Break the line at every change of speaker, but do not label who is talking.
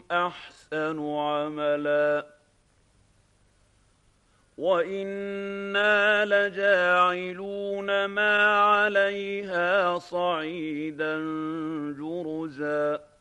أحسن عملا وإنا لجاعلون ما عليها صعيدا جرزا